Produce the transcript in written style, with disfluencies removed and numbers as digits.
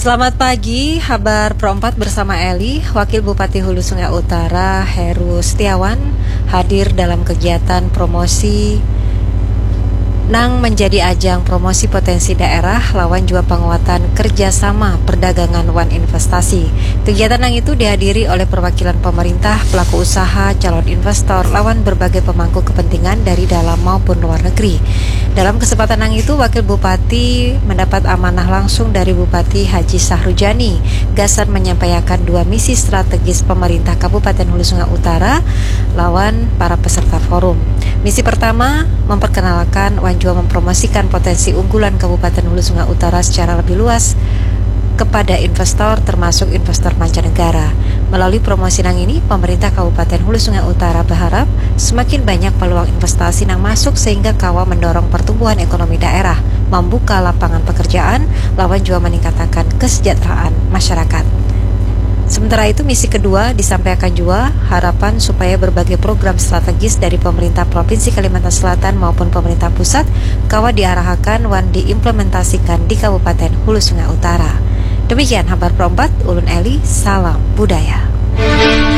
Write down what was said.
Selamat pagi, Habar Pro 4 bersama Eli. Wakil Bupati Hulu Sungai Utara Heru Setiawan hadir dalam kegiatan promosi Nang menjadi ajang promosi potensi daerah lawan jua penguatan kerjasama perdagangan wan investasi. Kegiatan Nang itu dihadiri oleh perwakilan pemerintah, pelaku usaha, calon investor, lawan berbagai pemangku kepentingan dari dalam maupun luar negeri. Dalam kesempatan Nang itu, Wakil Bupati mendapat amanah langsung dari Bupati Haji Sahrujani. Gasan menyampaikan 2 misi strategis pemerintah Kabupaten Hulu Sungai Utara lawan para peserta forum. Misi pertama, memperkenalkan Wanjua mempromosikan potensi unggulan Kabupaten Hulu Sungai Utara secara lebih luas kepada investor termasuk investor mancanegara. Melalui promosi Nang ini, pemerintah Kabupaten Hulu Sungai Utara berharap semakin banyak peluang investasi Nang masuk sehingga kawa mendorong pertumbuhan ekonomi daerah, membuka lapangan pekerjaan, lawan juga meningkatkan kesejahteraan masyarakat. Sementara itu, misi kedua disampaikan juga harapan supaya berbagai program strategis dari pemerintah Provinsi Kalimantan Selatan maupun pemerintah pusat kawa diarahkan wan diimplementasikan di Kabupaten Hulu Sungai Utara. Demikian Habar Pro 4, Ulun Eli, salam budaya.